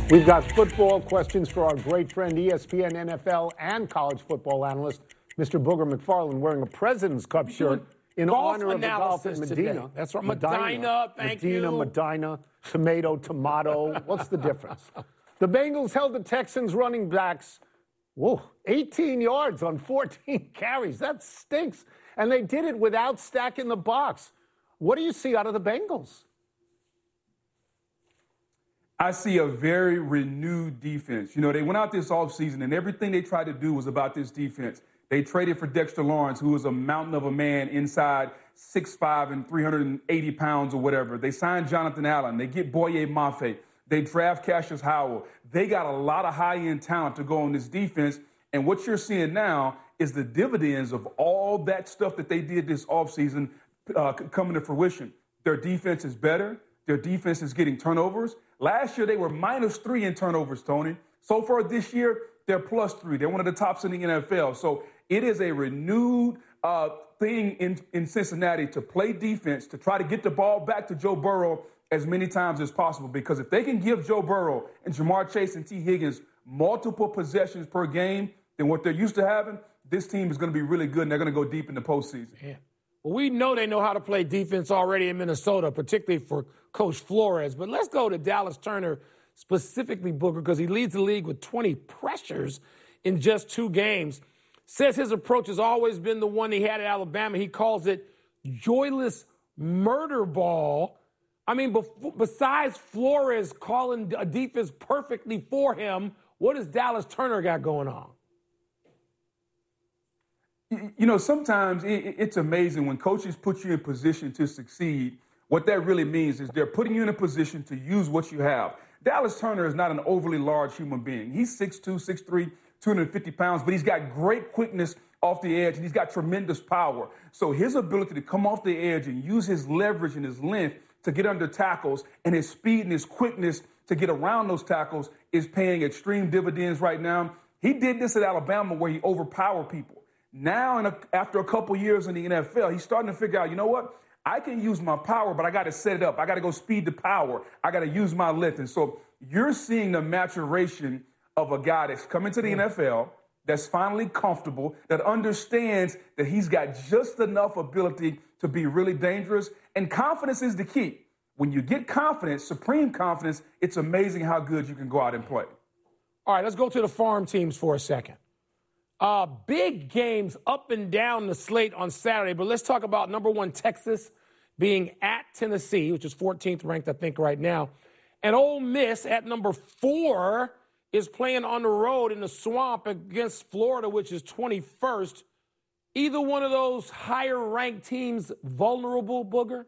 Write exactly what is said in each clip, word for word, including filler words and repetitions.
We've got football questions for our great friend, E S P N, N F L, and college football analyst, Mister Booger McFarland, wearing a President's Cup shirt in golf honor of the golf at Medina. Today. That's right. Medina, Medina thank Medina, you. Medina, tomato, tomato. What's the difference? The Bengals held the Texans running backs, whoa, eighteen yards on fourteen carries. That stinks. And they did it without stacking the box. What do you see out of the Bengals? I see a very renewed defense. You know, they went out this offseason, and everything they tried to do was about this defense. They traded for Dexter Lawrence, who was a mountain of a man inside six five and three hundred eighty pounds or whatever. They signed Jonathan Allen. They get Boye Mafe. They draft Cassius Howell. They got a lot of high-end talent to go on this defense. And what you're seeing now is the dividends of all that stuff that they did this offseason uh, coming to fruition. Their defense is better. Their defense is getting turnovers. Last year, they were minus three in turnovers, Tony. So far this year, they're plus three. They're one of the tops in the N F L. So it is a renewed uh, thing in, in Cincinnati to play defense, to try to get the ball back to Joe Burrow as many times as possible. Because if they can give Joe Burrow and Jamar Chase and T. Higgins multiple possessions per game than what they're used to having, this team is going to be really good, and they're going to go deep in the postseason. Yeah. Well, we know they know how to play defense already in Minnesota, particularly for Coach Flores. But let's go to Dallas Turner, specifically, Booker, because he leads the league with twenty pressures in just two games. Says his approach has always been the one he had at Alabama. He calls it joyless murder ball. I mean, bef- besides Flores calling a defense perfectly for him, what does Dallas Turner got going on? You know, sometimes it's amazing when coaches put you in position to succeed. What that really means is they're putting you in a position to use what you have. Dallas Turner is not an overly large human being. He's six two, six three, two hundred fifty pounds, but he's got great quickness off the edge, and he's got tremendous power. So his ability to come off the edge and use his leverage and his length to get under tackles and his speed and his quickness to get around those tackles is paying extreme dividends right now. He did this at Alabama where he overpowered people. Now, in a, after a couple years in the N F L, he's starting to figure out, you know what? I can use my power, but I got to set it up. I got to go speed to power. I got to use my length. And so you're seeing the maturation of a guy that's coming to the N F L, that's finally comfortable, that understands that he's got just enough ability to be really dangerous. And confidence is the key. When you get confidence, supreme confidence, it's amazing how good you can go out and play. All right, let's go to the farm teams for a second. Uh, big games up and down the slate on Saturday, but let's talk about number one, Texas being at Tennessee, which is fourteenth ranked, I think, right now. And Ole Miss at number four is playing on the road in the Swamp against Florida, which is twenty-first. Either one of those higher-ranked teams vulnerable, Booger?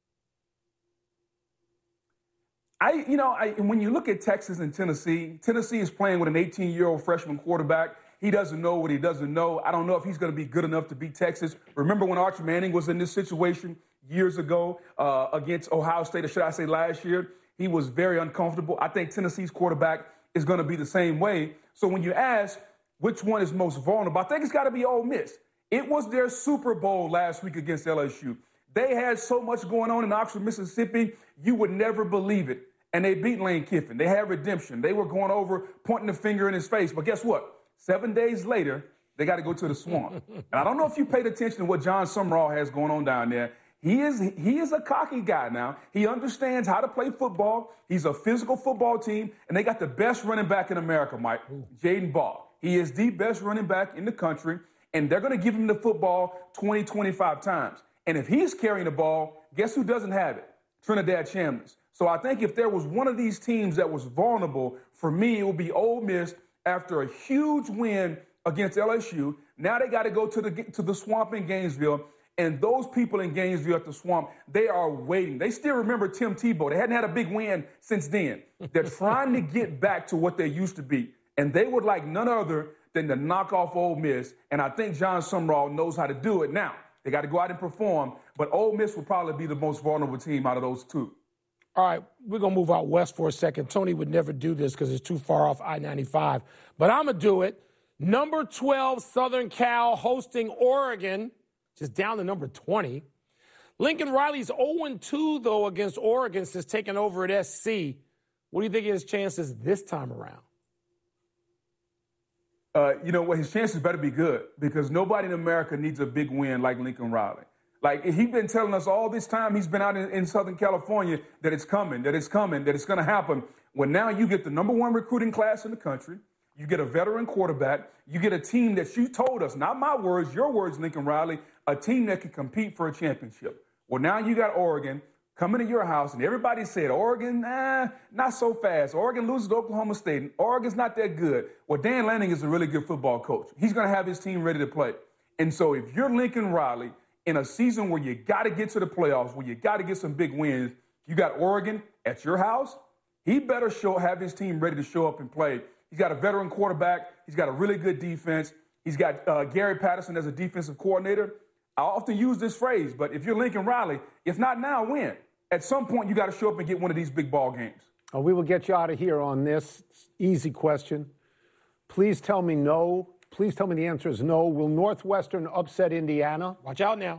I, you know, I, when you look at Texas and Tennessee, Tennessee is playing with an eighteen-year-old freshman quarterback. He doesn't know what he doesn't know. I don't know if he's going to be good enough to beat Texas. Remember when Arch Manning was in this situation years ago uh, against Ohio State, or should I say last year? He was very uncomfortable. I think Tennessee's quarterback is going to be the same way. So when you ask which one is most vulnerable, I think it's got to be Ole Miss. It was their Super Bowl last week against L S U. They had so much going on in Oxford, Mississippi, you would never believe it. And they beat Lane Kiffin. They had redemption. They were going over, pointing the finger in his face. But guess what? Seven days later, they got to go to the Swamp. And I don't know if you paid attention to what John Summerall has going on down there. He is he is a cocky guy now. He understands how to play football. He's a physical football team, and they got the best running back in America, Mike, Jaden Ball. He is the best running back in the country, and they're going to give him the football twenty, twenty-five times. And if he's carrying the ball, guess who doesn't have it? Trinidad Chambliss. So I think if there was one of these teams that was vulnerable, for me, it would be Ole Miss. After a huge win against L S U, now they got to go to the to the Swamp in Gainesville, and those people in Gainesville at the Swamp, they are waiting. They still remember Tim Tebow. They hadn't had a big win since then. They're trying to get back to what they used to be, and they would like none other than to knock off Ole Miss, and I think John Summerall knows how to do it. Now, they got to go out and perform, but Ole Miss will probably be the most vulnerable team out of those two. All right, we're going to move out west for a second. Tony would never do this because it's too far off I ninety-five. But I'm going to do it. Number twelve, Southern Cal hosting Oregon, just down to number twenty. Lincoln Riley's oh and two, though, against Oregon since taking over at S C. What do you think of his chances this time around? Uh, you know what? His chances better be good because nobody in America needs a big win like Lincoln Riley. Like, he's been telling us all this time he's been out in, in Southern California that it's coming, that it's coming, that it's going to happen. Well, now you get the number one recruiting class in the country. You get a veteran quarterback. You get a team that you told us, not my words, your words, Lincoln Riley, a team that can compete for a championship. Well, now you got Oregon coming to your house, and everybody said, Oregon, nah, not so fast. Oregon loses to Oklahoma State, and Oregon's not that good. Well, Dan Lanning is a really good football coach. He's going to have his team ready to play. And so if you're Lincoln Riley, in a season where you got to get to the playoffs, where you got to get some big wins, you got Oregon at your house, he better show have his team ready to show up and play. He's got a veteran quarterback. He's got a really good defense. He's got uh, Gary Patterson as a defensive coordinator. I often use this phrase, but if you're Lincoln Riley, if not now, when? At some point, you got to show up and get one of these big ball games. Oh, we will get you out of here on this easy question. Please tell me no. Please tell me the answer is no. Will Northwestern upset Indiana? Watch out now.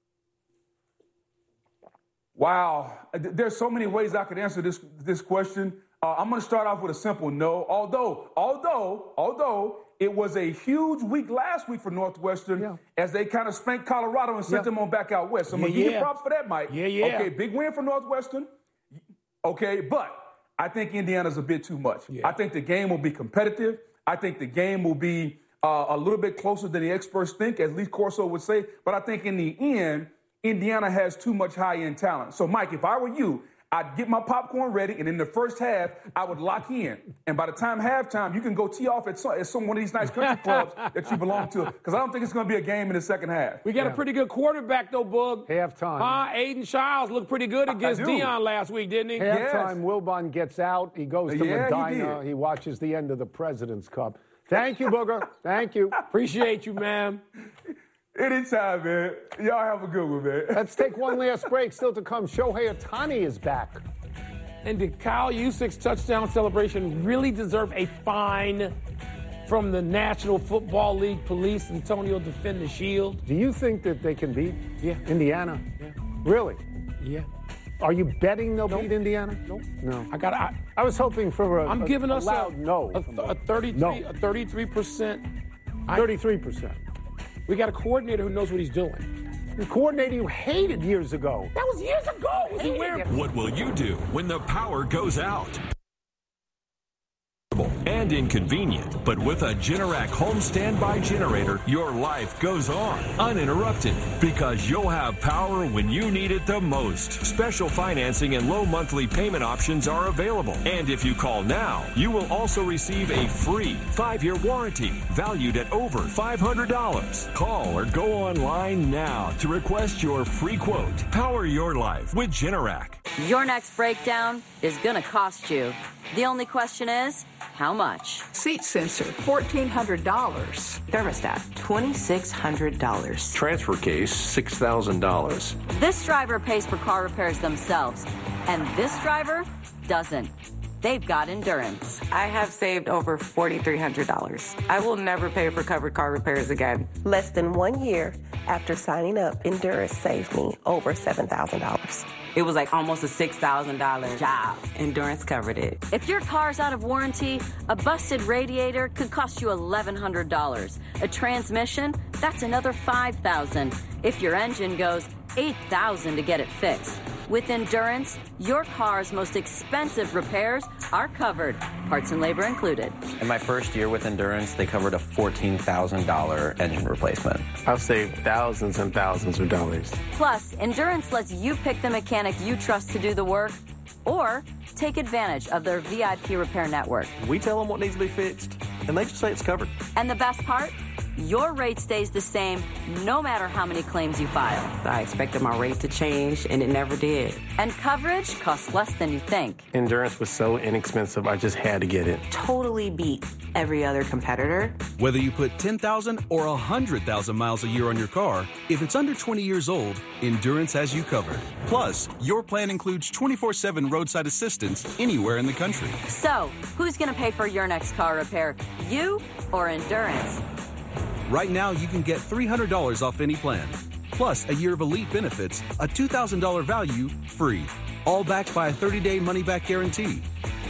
Wow. There's so many ways I could answer this, this question. Uh, I'm going to start off with a simple no. Although, although, although it was a huge week last week for Northwestern yeah. as they kind of spanked Colorado and sent yeah. them on back out west. So I'm yeah, going to give yeah. you props for that, Mike. Yeah, yeah. Okay, big win for Northwestern. Okay, but I think Indiana's a bit too much. Yeah. I think the game will be competitive. I think the game will be uh, a little bit closer than the experts think, as Lee Corso would say. But I think in the end, Indiana has too much high-end talent. So, Mike, if I were you, I'd get my popcorn ready, and in the first half, I would lock in. And by the time halftime, you can go tee off at some, at some one of these nice country clubs that you belong to, because I don't think it's going to be a game in the second half. We got yeah. a pretty good quarterback, though, Boog. Halftime. Uh, Aiden Childs looked pretty good against Deion last week, didn't he? Halftime, yes. Wilbon gets out. He goes to yeah, Medina. He, he watches the end of the President's Cup. Thank you, Booger. Thank you. Appreciate you, ma'am. Anytime, man. Y'all have a good one, man. Let's take one last break. Still to come, Shohei Ohtani is back. And did Kyle Yusak's touchdown celebration really deserve a fine from the National Football League police? Antonio defend the shield. Do you think that they can beat yeah. Indiana? Yeah. Really? Yeah. Are you betting they'll nope. beat Indiana? Nope. No. I got. I, I was hoping for a. I'm a, giving a us loud a no. A, th- a thirty-three. No. A thirty-three percent. Thirty-three percent. We got a coordinator who knows what he's doing. The coordinator you hated years ago. That was years ago. Was he wearing? What will you do when the power goes out? And inconvenient, but with a Generac home standby generator, your life goes on uninterrupted because you'll have power when you need it the most. Special financing and low monthly payment options are available. And if you call now, you will also receive a free five-year warranty valued at over five hundred dollars. Call or go online now to request your free quote. Power your life with Generac. Your next breakdown is going to cost you. The only question is, how much? Seat sensor, fourteen hundred dollars. Thermostat, twenty-six hundred dollars. Transfer case, six thousand dollars. This driver pays for car repairs themselves, and this driver doesn't. They've got Endurance. I have saved over four thousand three hundred dollars. I will never pay for covered car repairs again. Less than one year after signing up, Endurance saved me over seven thousand dollars. It was like almost a six thousand dollars job. Endurance covered it. If your car's out of warranty, a busted radiator could cost you eleven hundred dollars. A transmission, that's another five thousand dollars. If your engine goes, eight thousand dollars to get it fixed. With Endurance, your car's most expensive repairs are covered, parts and labor included. In my first year with Endurance, they covered a fourteen thousand dollars engine replacement. I've saved thousands and thousands of dollars. Plus, Endurance lets you pick the mechanic you trust to do the work, or take advantage of their V I P repair network. We tell them what needs to be fixed, and they just say it's covered. And the best part? Your rate stays the same no matter how many claims you file. I expected my rate to change, and it never did. And coverage costs less than you think. Endurance was so inexpensive, I just had to get it. Totally beat every other competitor. Whether you put ten thousand or one hundred thousand miles a year on your car, if it's under twenty years old, Endurance has you covered. Plus, your plan includes twenty-four seven roadside assistance anywhere in the country. So, who's going to pay for your next car repair? You or Endurance? Right now, you can get three hundred dollars off any plan, plus a year of elite benefits, a two thousand dollars value, free. All backed by a thirty-day money-back guarantee.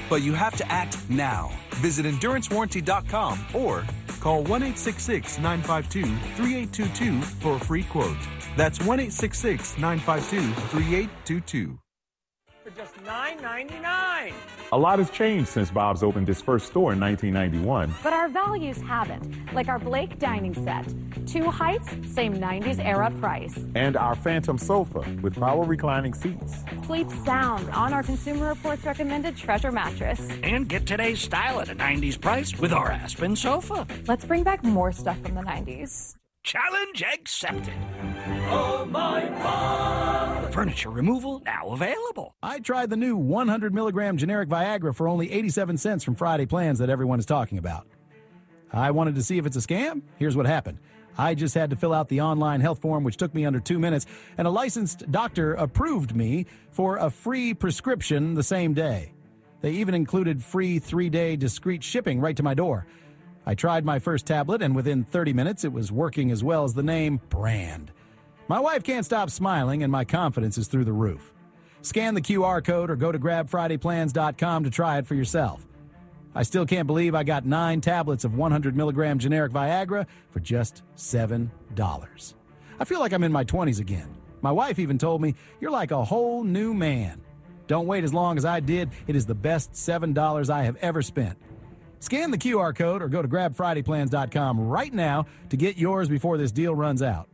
But you have to act now. Visit endurance warranty dot com or call one eight six six, nine five two, three eight two two for a free quote. That's one eight six six, nine five two, three eight two two. For just nine ninety-nine. A lot has changed since Bob's opened his first store in nineteen ninety-one. But our values haven't, like our Blake dining set. Two heights, same nineties era price. And our Phantom sofa with power reclining seats. Sleep sound on our Consumer Reports recommended Treasure mattress. And get today's style at a nineties price with our Aspen sofa. Let's bring back more stuff from the nineties. Challenge accepted. Oh, my God. Furniture removal now available. I tried the new one hundred milligram generic Viagra for only eighty-seven cents from Friday Plans that everyone is talking about. I wanted to see if it's a scam. Here's what happened. I just had to fill out the online health form, which took me under two minutes, and a licensed doctor approved me for a free prescription the same day. They even included free three-day discreet shipping right to my door. I tried my first tablet, and within thirty minutes, it was working as well as the name brand. My wife can't stop smiling, and my confidence is through the roof. Scan the Q R code or go to grab friday plans dot com to try it for yourself. I still can't believe I got nine tablets of one hundred milligram generic Viagra for just seven dollars. I feel like I'm in my twenties again. My wife even told me, "You're like a whole new man." Don't wait as long as I did. It is the best seven dollars I have ever spent. Scan the Q R code or go to grab friday plans dot com right now to get yours before this deal runs out.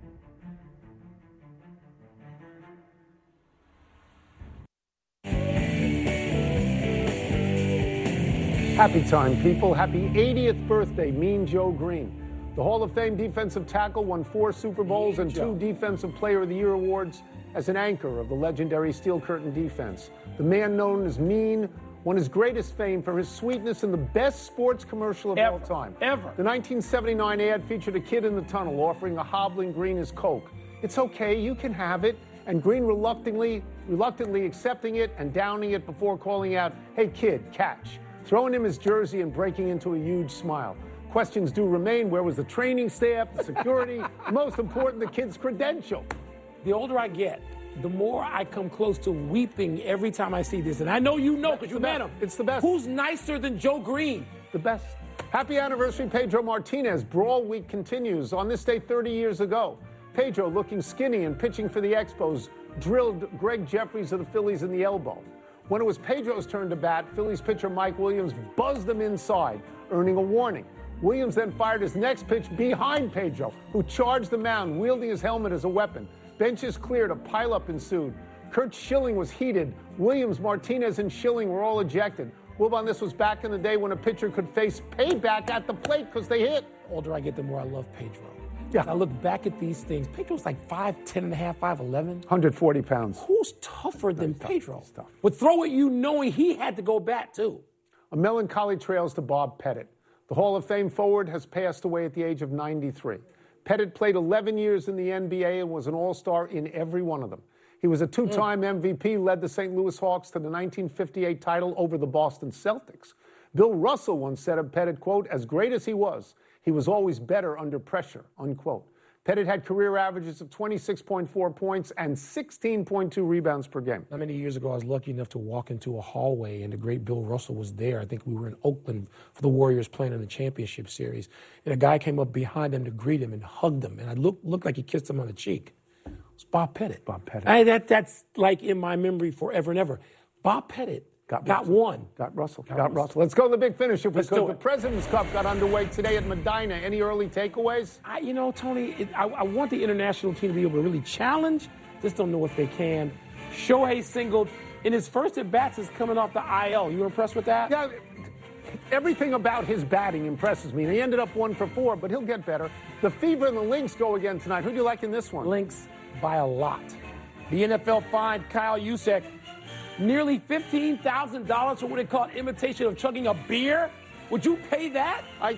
Happy time, people. Happy eightieth birthday, Mean Joe Green. The Hall of Fame defensive tackle won four Super Bowls and two Defensive Player of the Year awards as an anchor of the legendary Steel Curtain defense. The man known as Mean won his greatest fame for his sweetness in the best sports commercial of ever, all time. Ever. The nineteen seventy-nine ad featured a kid in the tunnel offering a hobbling Green his Coke. It's okay, you can have it. And Green reluctantly, reluctantly accepting it and downing it before calling out, "Hey kid, catch." Throwing him his jersey and breaking into a huge smile. Questions do remain. Where was the training staff, the security? Most important, the kid's credential. The older I get, the more I come close to weeping every time I see this. And I know you know because you met him. It's the best. Who's nicer than Joe Green? The best. Happy anniversary, Pedro Martinez. Brawl week continues. On this day thirty years ago, Pedro, looking skinny and pitching for the Expos, drilled Greg Jeffries of the Phillies in the elbow. When it was Pedro's turn to bat, Phillies pitcher Mike Williams buzzed him inside, earning a warning. Williams then fired his next pitch behind Pedro, who charged the mound, wielding his helmet as a weapon. Benches cleared, a pileup ensued. Curt Schilling was heated. Williams, Martinez, and Schilling were all ejected. Wilbon, this was back in the day when a pitcher could face payback at the plate because they hit. The older I get, the more I love Pedro. Yeah. I look back at these things. Pedro's like five ten and a half, five eleven. one hundred forty pounds. Who's tougher than tough. Pedro? Tough. Would throw at you knowing he had to go bat, too. A melancholy trails to Bob Pettit. The Hall of Fame forward has passed away at the age of ninety-three. Pettit played eleven years in the N B A and was an all-star in every one of them. He was a two-time mm. M V P, led the Saint Louis Hawks to the nineteen fifty-eight title over the Boston Celtics. Bill Russell once said of Pettit, quote, "As great as he was, he was always better under pressure," unquote. Pettit had career averages of twenty-six point four points and sixteen point two rebounds per game. Not many years ago, I was lucky enough to walk into a hallway, and the great Bill Russell was there. I think we were in Oakland for the Warriors playing in the championship series. And a guy came up behind him to greet him and hugged him, and I looked, looked like he kissed him on the cheek. It was Bob Pettit. Bob Pettit. I, that, that's like in my memory forever and ever. Bob Pettit got, got one. Got Russell. Got, got Russell. Russell. Let's go to the big finish if we Let's could. do The it. President's Cup got underway today at Medina. Any early takeaways? I, you know, Tony, it, I, I want the international team to be able to really challenge. Just don't know if they can. Shohei singled in his first at-bats is coming off the I L. You impressed with that? Yeah. Everything about his batting impresses me. He ended up one for four, but he'll get better. The Fever and the Lynx go again tonight. Who do you like in this one? Lynx by a lot. The N F L fined Kyle Juszczyk nearly fifteen thousand dollars for what they call imitation of chugging a beer. Would you pay that? I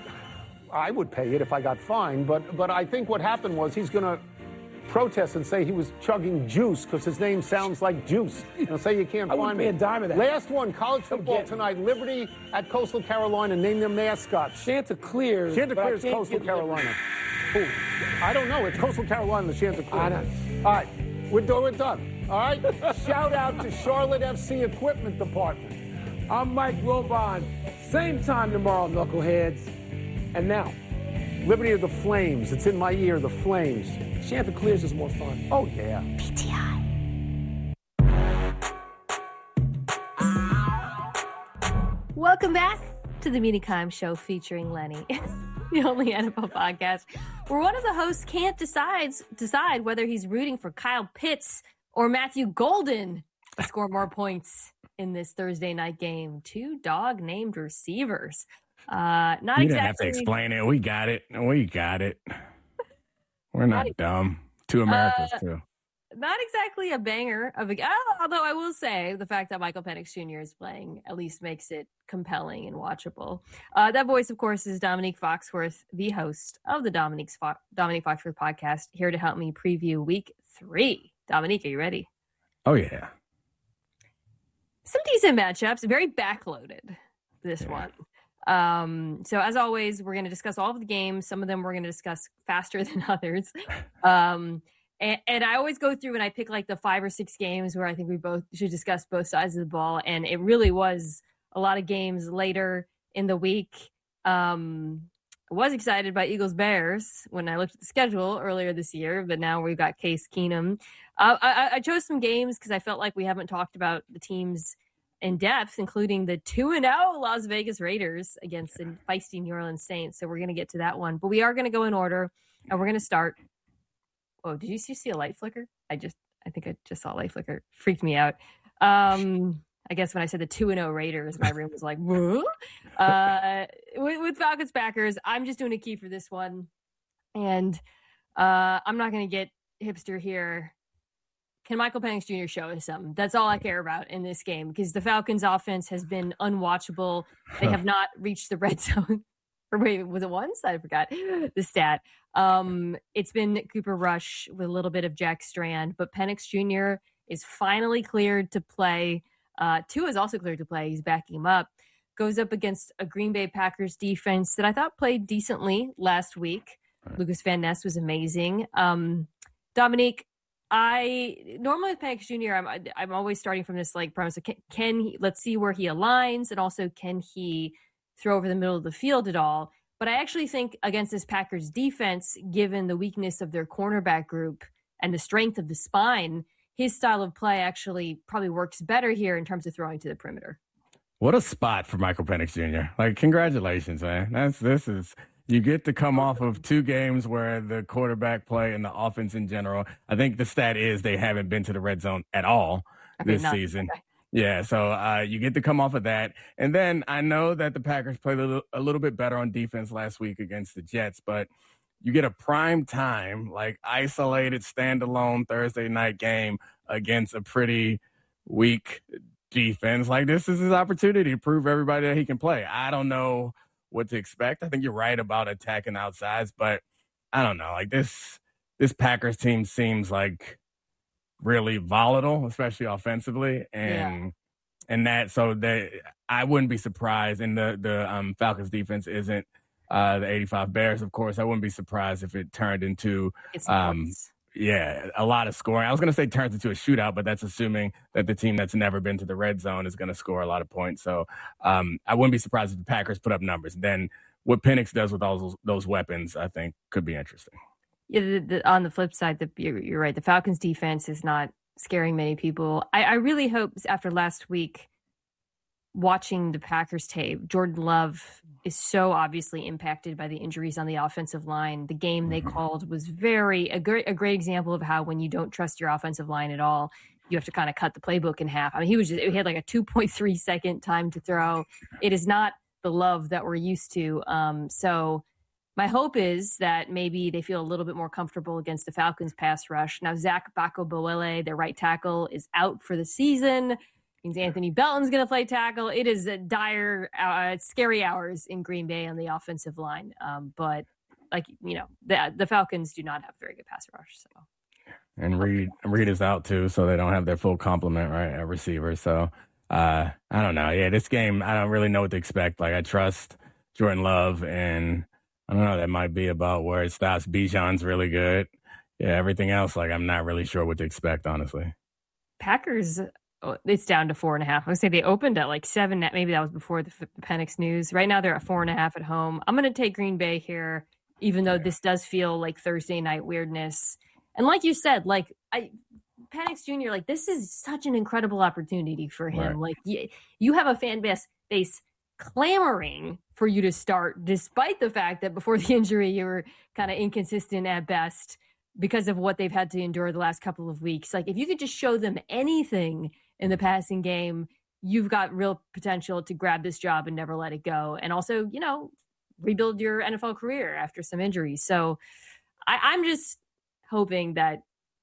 I would pay it if I got fined, but but I think what happened was he's going to protest and say he was chugging juice because his name sounds like juice. And say you can't I find me. me. a dime of that. Last one, college football tonight. Liberty at Coastal Carolina. Name their mascot. Chanticleer. Chanticleer is Coastal Carolina. Who? I don't know. It's Coastal Carolina, the Chanticleer. I don't. All right. We're, we're done. All right? Shout out to Charlotte F C Equipment Department. I'm Mike Wilbon. Same time tomorrow, knuckleheads. And now, Liberty of the Flames. It's in my ear, the Flames. Chanticleers is more fun. Oh, yeah. P T I. Welcome back to the Mina Kimes Show featuring Lenny, the only N F L podcast where one of the hosts can't decides, decide whether he's rooting for Kyle Pitts or Matthew Golden to score more points in this Thursday night game. Two dog-named receivers. Uh, not you exactly. didn't have to explain it. We got it. We got it. We're not, not dumb. Two Americas, uh, too. Not exactly a banger of a. Oh, although I will say the fact that Michael Penix Junior is playing at least makes it compelling and watchable. Uh, that voice, of course, is Dominique Foxworth, the host of the Dominique Fo- Dominique Foxworth podcast, here to help me preview Week Three. Dominique, are you ready? Oh yeah. Some decent matchups, very backloaded. This yeah. one. Um, so as always, we're going to discuss all of the games. Some of them we're going to discuss faster than others. Um, And, and I always go through and I pick like the five or six games where I think we both should discuss both sides of the ball. And it really was a lot of games later in the week. Um, I was excited by Eagles Bears when I looked at the schedule earlier this year, but now we've got Case Keenum. Uh, I, I chose some games because I felt like we haven't talked about the teams in depth, including the two and oh Las Vegas Raiders against the feisty New Orleans Saints. So we're going to get to that one, but we are going to go in order and we're going to start. Oh, did you see, see a light flicker? I just, I think I just saw a light flicker. Freaked me out. Um, I guess when I said the two and oh Raiders, my room was like, whoa. Uh, with, with Falcons Packers, I'm just doing a key for this one. And uh, I'm not going to get hipster here. Can Michael Penix Junior show us something? That's all I care about in this game because the Falcons offense has been unwatchable. They have not reached the red zone. Or wait, was it once? I forgot the stat. Um, it's been Cooper Rush with a little bit of Jack Strand, but Penix Junior is finally cleared to play. Uh, Tua is also cleared to play. He's backing him up. Goes up against a Green Bay Packers defense that I thought played decently last week. Right. Lucas Van Ness was amazing. Um, Dominique, I normally with Penix Junior, I'm I'm always starting from this like premise of can, can he? Let's see where he aligns, and also can he throw over the middle of the field at all. But I actually think against this Packers defense, given the weakness of their cornerback group and the strength of the spine, his style of play actually probably works better here in terms of throwing to the perimeter. What a spot for Michael Penix Junior Like, congratulations, man. That's this is you get to come off of two games where the quarterback play and the offense in general. I think the stat is they haven't been to the red zone at all okay, this not, season. Okay. Yeah, so uh, you get to come off of that. And then I know that the Packers played a little, a little bit better on defense last week against the Jets, but you get a prime time, like isolated, standalone Thursday night game against a pretty weak defense. Like, this is his opportunity to prove everybody that he can play. I don't know what to expect. I think you're right about attacking outsides, but I don't know. Like, this this Packers team seems like really volatile, especially offensively, and yeah. and that so that I wouldn't be surprised. And the the um, Falcons defense isn't uh, the eighty-five Bears, of course. I wouldn't be surprised if it turned into um, yeah a lot of scoring. I was going to say turns into a shootout, but that's assuming that the team that's never been to the red zone is going to score a lot of points. So um, I wouldn't be surprised if the Packers put up numbers. Then what Penix does with all those, those weapons, I think, could be interesting. Yeah, the, the, on the flip side, the, you're, you're right. The Falcons defense is not scaring many people. I, I really hope after last week, watching the Packers tape, Jordan Love is so obviously impacted by the injuries on the offensive line. The game they called was very a great a great example of how when you don't trust your offensive line at all, you have to kind of cut the playbook in half. I mean, he was just he had like a two point three second time to throw. It is not the Love that we're used to. Um, so. My hope is that maybe they feel a little bit more comfortable against the Falcons pass rush. Now, Zach Bako-Boele, their right tackle, is out for the season. It means Anthony Belton's going to play tackle. It is a dire, uh, scary hours in Green Bay on the offensive line. Um, but, like, you know, the, the Falcons do not have very good pass rush. So, And Reed, Reed is out, too, so they don't have their full complement, right, at receiver. So, uh, I don't know. Yeah, this game, I don't really know what to expect. Like, I trust Jordan Love, and I don't know, that might be about where it stops. Bijan's really good. Yeah, everything else, like, I'm not really sure what to expect, honestly. Packers it's down to four and a half. I would say they opened at like seven. Maybe that was before the, the Penix news. Right now they're at four and a half at home. I'm going to take Green Bay here, even though this does feel like Thursday night weirdness. And like you said, like I, Penix Junior, like this is such an incredible opportunity for him. Right. Like you, you have a fan base base clamoring for you to start, despite the fact that before the injury you were kind of inconsistent at best because of what they've had to endure the last couple of weeks. Like if you could just show them anything in the passing game, you've got real potential to grab this job and never let it go. And also, you know, rebuild your N F L career after some injuries. So I, I'm just hoping that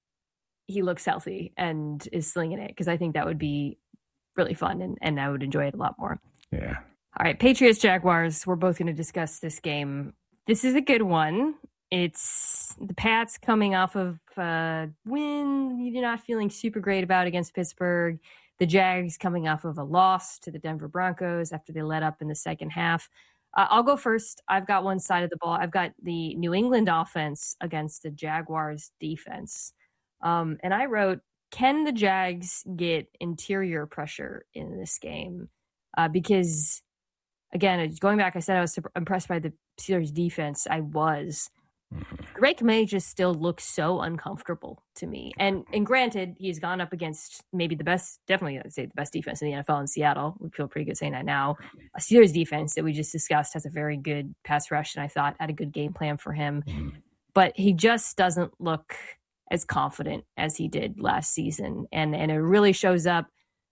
he looks healthy and is slinging it, because I think that would be really fun and, and I would enjoy it a lot more. Yeah. All right, Patriots, Jaguars. We're both going to discuss this game. This is a good one. It's the Pats coming off of a win you're not feeling super great about against Pittsburgh. The Jags coming off of a loss to the Denver Broncos after they let up in the second half. Uh, I'll go first. I've got one side of the ball. I've got the New England offense against the Jaguars defense. Um, and I wrote, can the Jags get interior pressure in this game? Uh, because, again, going back, I said I was impressed by the Steelers defense. I was. Drake May just still looks so uncomfortable to me. And and granted, he's gone up against maybe the best, definitely I'd say the best defense in the N F L in Seattle. We feel pretty good saying that now. A Steelers defense that we just discussed has a very good pass rush, and I thought had a good game plan for him. Mm-hmm. But he just doesn't look as confident as he did last season. And, and it really shows up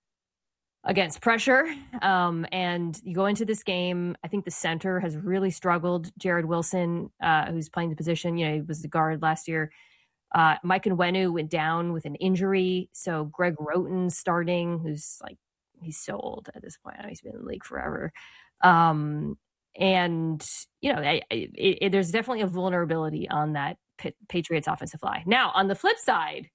against pressure. Um, and you go into this game, I think the center has really struggled. Jared Wilson, uh, who's playing the position, you know, he was the guard last year. Uh, Mike Nwenu went down with an injury. So Greg Roten starting, who's like, he's so old at this point. I know he's been in the league forever. Um, and, you know, I, it, it, there's definitely a vulnerability on that Patriots offensive line. Now, on the flip side,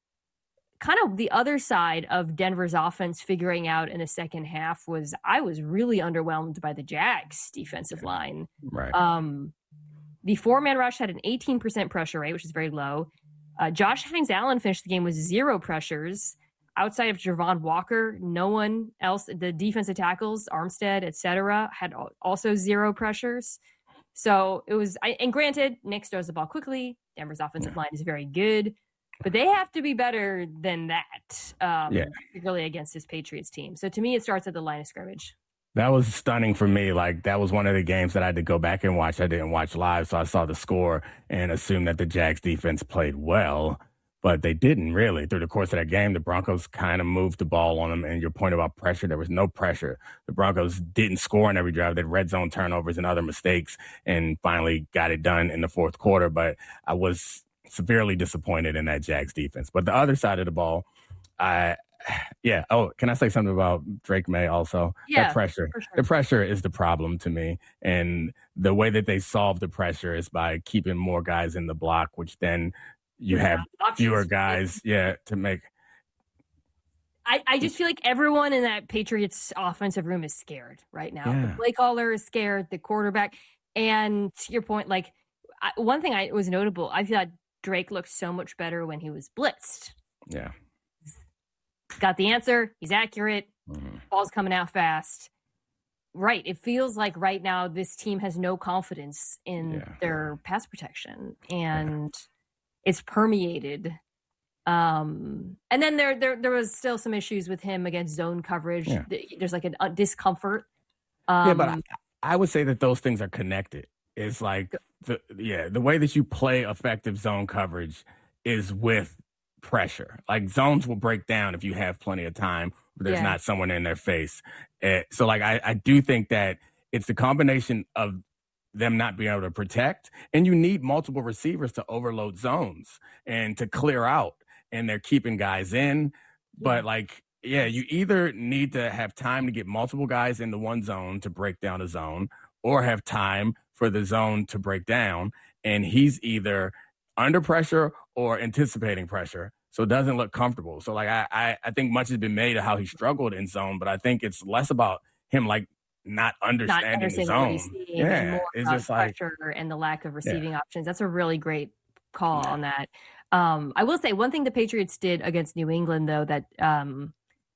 kind of the other side of Denver's offense figuring out in the second half was I was really underwhelmed by the Jags defensive line. Right. Um, the four-man rush had an eighteen percent pressure rate, which is very low. Uh, Josh Hines-Allen finished the game with zero pressures. Outside of Javon Walker, no one else, the defensive tackles, Armstead, et cetera, had also zero pressures. So it was, I, and granted, Nick throws the ball quickly. Denver's offensive line is very good. But they have to be better than that, um, yeah. particularly against this Patriots team. So to me, it starts at the line of scrimmage. That was stunning for me. Like, that was one of the games that I had to go back and watch. I didn't watch live, so I saw the score and assumed that the Jags defense played well. But they didn't really. Through the course of that game, the Broncos kind of moved the ball on them. And your point about pressure, there was no pressure. The Broncos didn't score on every drive. They had red zone turnovers and other mistakes and finally got it done in the fourth quarter. But I was severely disappointed in that Jags defense. But the other side of the ball, I, yeah. Oh, can I say something about Drake May also? Yeah, that pressure. For sure. The pressure is the problem to me. And the way that they solve the pressure is by keeping more guys in the block, which then you yeah, have fewer guys, yeah, to make. I, I just feel like everyone in that Patriots offensive room is scared right now. Yeah. The play caller is scared, the quarterback. And to your point, like, I, one thing I was notable, I thought Drake looked so much better when he was blitzed. Yeah. He's got the answer. He's accurate. Mm-hmm. Ball's coming out fast. Right. It feels like right now this team has no confidence in yeah. their pass protection. And yeah. it's permeated. Um, and then there, there there was still some issues with him against zone coverage. Yeah. There's like a, a discomfort. Um, yeah, but I, I would say that those things are connected. It's like, the, yeah, the way that you play effective zone coverage is with pressure. Like, zones will break down if you have plenty of time, but there's yeah. not someone in their face. Uh, so, like, I, I do think that it's the combination of them not being able to protect, and you need multiple receivers to overload zones and to clear out, and they're keeping guys in. Yeah. But, like, yeah, you either need to have time to get multiple guys in the one zone to break down a zone, or have time for the zone to break down, and he's either under pressure or anticipating pressure, so it doesn't look comfortable. So, like, I, I, I think much has been made of how he struggled in zone, but I think it's less about him, like, not understanding, not understanding the zone. Yeah, more it's just like pressure and the lack of receiving yeah. options. That's a really great call yeah. on that. Um, I will say one thing the Patriots did against New England, though, that um,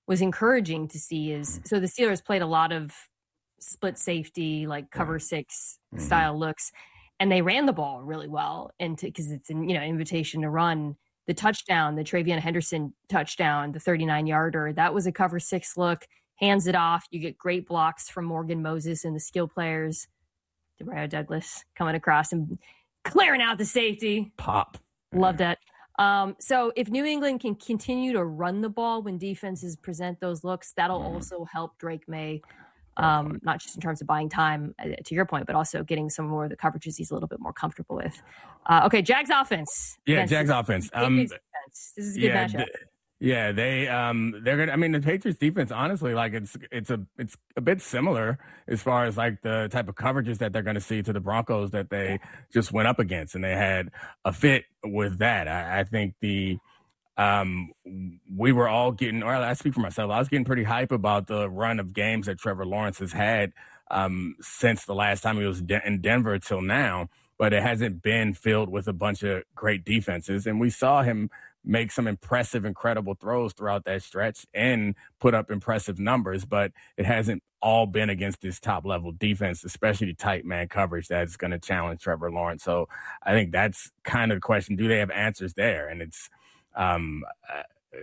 was encouraging to see is so the Steelers played a lot of split safety, like cover six mm-hmm. style looks, and they ran the ball really well. And because it's an you know invitation to run, the touchdown, the Travion Henderson touchdown, the thirty-nine yarder, that was a cover six look. Hands it off. You get great blocks from Morgan Moses and the skill players. Demario Douglas coming across and clearing out the safety. Pop. Loved it. Um, so if New England can continue to run the ball when defenses present those looks, that'll mm. also help Drake May, um, not just in terms of buying time, uh, to your point, but also getting some more of the coverages he's a little bit more comfortable with. Uh, okay, Jags offense. Yeah, Jags offense. Um, this is a good yeah, matchup. Th- Yeah, they um they're gonna. I mean, the Patriots defense, honestly, like it's it's a it's a bit similar as far as like the type of coverages that they're going to see to the Broncos that they just went up against, and they had a fit with that. I, I think the um we were all getting, or I speak for myself, I was getting pretty hype about the run of games that Trevor Lawrence has had um since the last time he was de- in Denver till now, but it hasn't been filled with a bunch of great defenses, and we saw him make some impressive, incredible throws throughout that stretch and put up impressive numbers, but it hasn't all been against this top-level defense, especially tight man coverage that's going to challenge Trevor Lawrence. So I think that's kind of the question. Do they have answers there? And it's um, uh,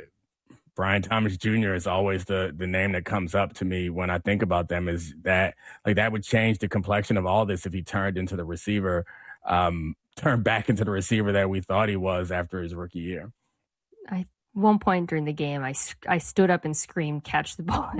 Brian Thomas Junior is always the the name that comes up to me when I think about them, is that like that would change the complexion of all this if he turned into the receiver, um, turned back into the receiver that we thought he was after his rookie year. I one point during the game, I, I stood up and screamed, "Catch the ball!"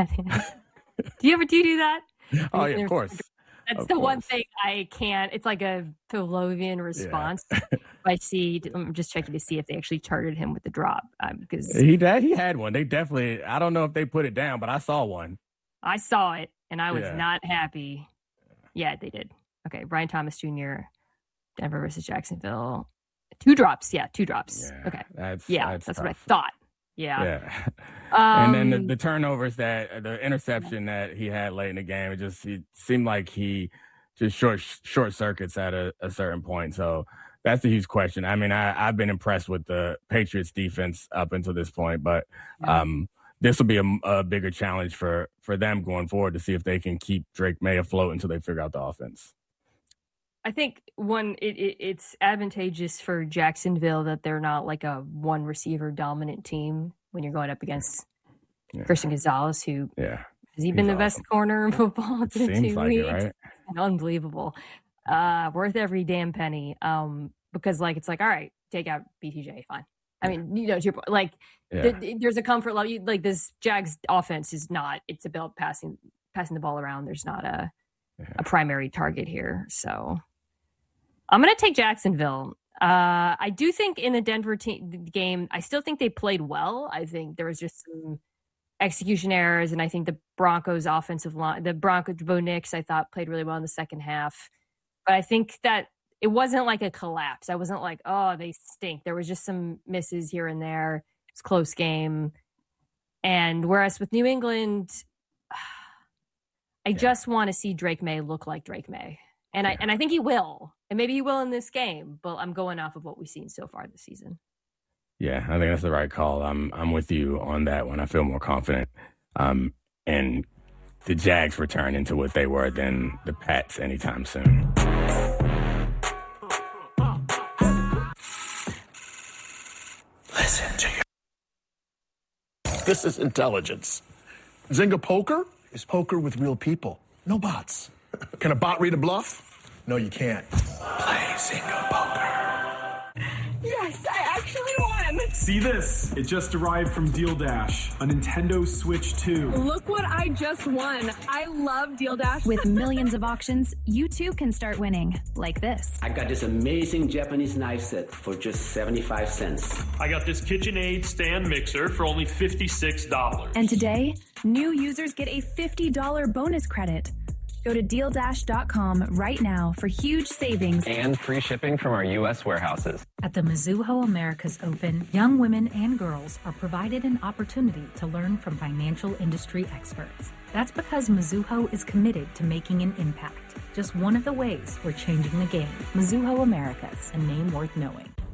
do you ever do you do that? Oh yeah, of course. That's of the course. one thing I can't. It's like a Pavlovian response. Yeah. I see. I'm just checking to see if they actually charted him with the drop because um, he did, he had one. They definitely. I don't know if they put it down, but I saw one. I saw it, and I was yeah. not happy. Yeah, they did. Okay, Brian Thomas Junior, Denver versus Jacksonville. Two drops, yeah, two drops. Yeah, okay, that's, yeah, that's, that's tough. what I thought. Yeah, yeah. Um, and then the, the turnovers that the interception that he had late in the game, it just it seemed like he just short short circuits at a, a certain point. So that's the huge question. I mean, I, I've been impressed with the Patriots defense up until this point, but yeah. um, this will be a, a bigger challenge for for them going forward to see if they can keep Drake May afloat until they figure out the offense. I think one, it, it, it's advantageous for Jacksonville that they're not like a one receiver dominant team when you're going up against yeah. Christian Gonzalez, who yeah. has he been He's the best awesome. corner in football to Seems two like weeks? it, right? Unbelievable. Uh, worth every damn penny. Um, because like, it's like, all right, take out B T J, fine. I mean, you know, to your point, like yeah. th- there's a comfort level. You, like this Jags offense is not, it's about passing, passing the ball around. There's not a, yeah. a primary target here. So I'm going to take Jacksonville. Uh, I do think in the Denver te- game, I still think they played well. I think there was just some execution errors, and I think the Broncos offensive line, the Broncos, Bo Nix, I thought played really well in the second half. But I think that it wasn't like a collapse. I wasn't like, oh, they stink. There was just some misses here and there. It was a close game. And whereas with New England, I yeah. just want to see Drake May look like Drake May. And I and I think he will. And maybe he will in this game, but I'm going off of what we've seen so far this season. Yeah, I think that's the right call. I'm I'm with you on that one. I feel more confident um, in the Jags return into what they were than the Pats anytime soon. Listen to you. This is intelligence. Zynga Poker is poker with real people, no bots. Can a bot read a bluff? No, you can't. Play Zynga Poker. Yes, I actually won. See this? It just arrived from Deal Dash, a Nintendo Switch two. Look what I just won. I love Deal Dash. With millions of auctions, you too can start winning, like this. I got this amazing Japanese knife set for just seventy-five cents. I got this KitchenAid stand mixer for only fifty-six dollars. And today, new users get a fifty dollars bonus credit. Go to deal dash dot com right now for huge savings and free shipping from our U S warehouses. At the Mizuho Americas Open, young women and girls are provided an opportunity to learn from financial industry experts. That's because Mizuho is committed to making an impact. Just one of the ways we're changing the game. Mizuho Americas, a name worth knowing.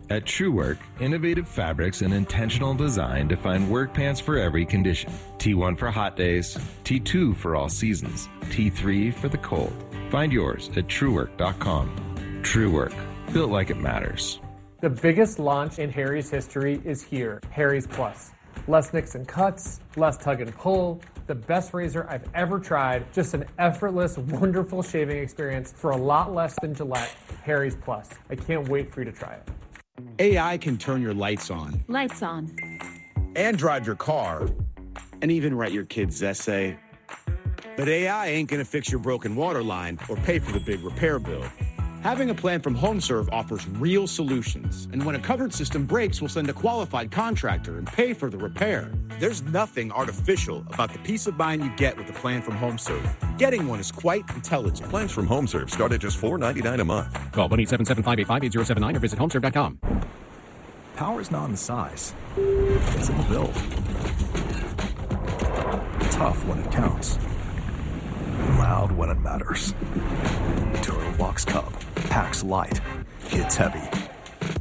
At TrueWork, innovative fabrics and intentional design define work pants for every condition. T one for hot days, T two for all seasons, T three for the cold. Find yours at truework dot com. TrueWork, built like it matters. The biggest launch in Harry's history is here, Harry's Plus. Less nicks and cuts, less tug and pull, the best razor I've ever tried, just an effortless, wonderful shaving experience for a lot less than Gillette. Harry's Plus. I can't wait for you to try it. A I can turn your lights on. Lights on. And drive your car. And even write your kid's essay. But A I ain't gonna fix your broken water line or pay for the big repair bill. Having a plan from HomeServe offers real solutions. And when a covered system breaks, we'll send a qualified contractor and pay for the repair. There's nothing artificial about the peace of mind you get with a plan from HomeServe. Getting one is quite intelligent. Plans from HomeServe start at just four dollars and ninety-nine cents a month. Call one eight seven seven, five eight five, eight zero seven nine or visit homeserve dot com. Power's not in the size. It's in the build. Tough when it counts. Loud when it matters. Turtle Box Cub. Packs light. Hits heavy.